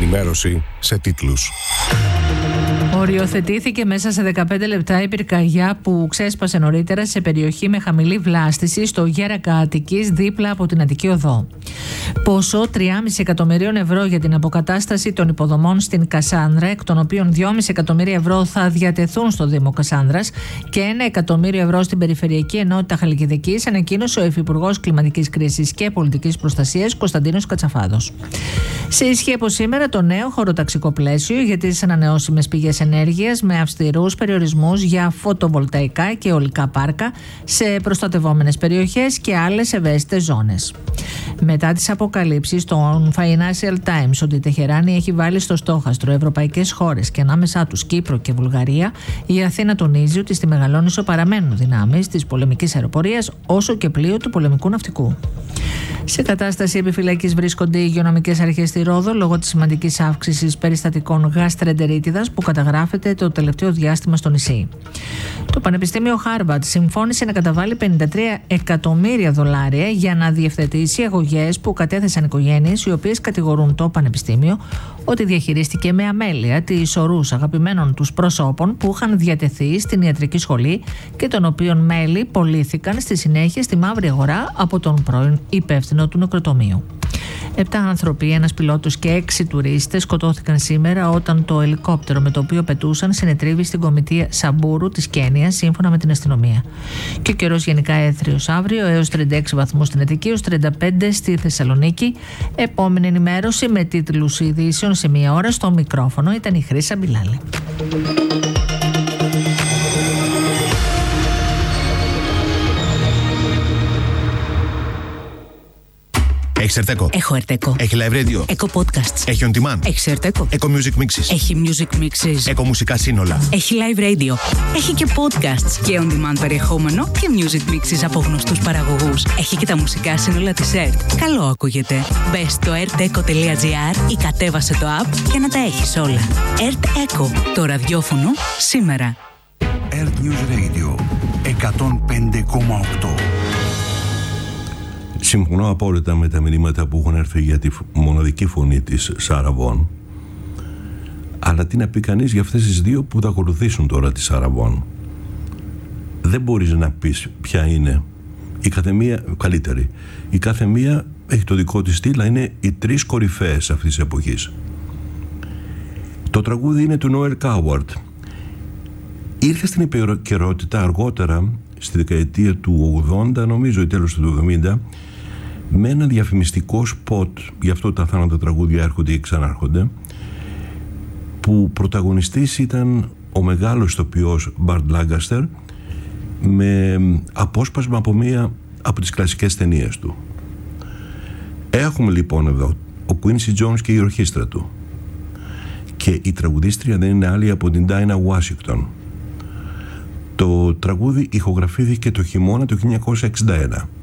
Ενημέρωση σε τίτλους. Οριοθετήθηκε μέσα σε 15 λεπτά η πυρκαγιά που ξέσπασε νωρίτερα σε περιοχή με χαμηλή βλάστηση στο Γέρακα Αττικής, δίπλα από την Αττική Οδό. Ποσό 3,5 εκατομμυρίων ευρώ για την αποκατάσταση των υποδομών στην Κασάνδρα, εκ των οποίων 2,5 εκατομμύρια ευρώ θα διατεθούν στο Δήμο Κασάνδρας και 1 εκατομμύριο ευρώ στην Περιφερειακή Ενότητα Χαλκιδικής, ανακοίνωσε ο Υφυπουργός Κλιματικής Κρίσης και Πολιτικής Προστασίας Κωνσταντίνος Κατσαφάδος. Σε ισχύ από σήμερα το νέο χωροταξικό πλαίσιο για τις ανανεώσιμες πηγές ενέργειας με αυστηρούς περιορισμούς για φωτοβολταϊκά και αιωλικά πάρκα σε προστατευόμενες περιοχές και άλλες ευαίσθητες ζώνες. Μετά τις αποκαλύψεις των Financial Times ότι η Τεχεράνη έχει βάλει στο στόχαστρο ευρωπαϊκές χώρες και ανάμεσά τους Κύπρο και Βουλγαρία, η Αθήνα τονίζει ότι στη Μεγαλόνισσο παραμένουν δυνάμεις της πολεμικής αεροπορίας όσο και πλοίο του πολεμικού ναυτικού. Σε κατάσταση επιφυλακής βρίσκονται οι υγειονομικές αρχές στη Ρόδο λόγω της σημαντικής αύξησης περιστατικών γαστρεντερίτιδας που καταγράφεται το τελευταίο διάστημα στο νησί. Το Πανεπιστήμιο Χάρβαρντ συμφώνησε να καταβάλει $53 εκατομμύρια για να διευθετήσει αγωγές που κατέθεσαν οικογένειες οι οποίες κατηγορούν το Πανεπιστήμιο ότι διαχειρίστηκε με αμέλεια τις ορούς αγαπημένων τους προσώπων που είχαν διατεθεί στην ιατρική σχολή και των οποίων μέλη πωλήθηκαν στη συνέχεια στη μαύρη αγορά από τον πρώην υπεύθυνο του νεκροτομείου. 7 άνθρωποι, ένας πιλότος και 6 τουρίστες σκοτώθηκαν σήμερα όταν το ελικόπτερο με το οποίο πετούσαν συνετρίβει στην κομιτεία Σαμπούρου της Κένιας, σύμφωνα με την αστυνομία. Και ο καιρός γενικά έθριος αύριο, έως 36 βαθμούς στην Αττική, έως 35 στη Θεσσαλονίκη. Επόμενη ενημέρωση με τίτλους ειδήσεων σε μία ώρα. Στο μικρόφωνο ήταν η Χρύσα Μπιλάλη. Έχεις Ερτέκο? Έχω Ερτέκο. Έχει live radio? Έχω podcasts. Έχει on demand? Έχει Ερτέκο. Eco Music Mixes? Έχει music mixes. Eco μουσικά σύνολα? Έχει live radio. Έχει και podcasts και on demand περιεχόμενο και music mixes από γνωστούς παραγωγούς. Έχει και τα μουσικά σύνολα της ΕΡΤ. Καλό ακούγεται. Μπες στο erteco.gr ή κατέβασε το app για να τα έχεις όλα. ΕΡΤ Eco. Το ραδιόφωνο σήμερα. ΕΡΤ News Radio 105,8. Συμφωνώ απόλυτα με τα μηνύματα που έχουν έρθει για τη μοναδική φωνή της Σάρα Βον. Αλλά τι να πει κανείς για αυτές τις δύο που θα ακολουθήσουν τώρα τη Σάρα Βον. Δεν μπορείς να πεις ποια είναι η καθεμία καλύτερη. Η καθεμία έχει το δικό της στυλ, είναι οι 3 κορυφαίες αυτής της εποχής. Το τραγούδι είναι του Νόελ Κάουαρντ. Ήρθε στην επικαιρότητα αργότερα, στη δεκαετία του 80, νομίζω, ή τέλος του 70, με ένα διαφημιστικό σποτ, γι' αυτό τα θάνατα τραγούδια έρχονται ή ξανάρχονται, που πρωταγωνιστής ήταν ο μεγάλος ηθοποιός Μπαρτ Λάγκαστερ, με απόσπασμα από μία από τις κλασικές ταινίες του. Έχουμε λοιπόν εδώ ο Quincy Jones και η ορχήστρα του, και η τραγουδίστρια δεν είναι άλλη από την Dinah Washington. Το τραγούδι ηχογραφήθηκε το χειμώνα του 1961.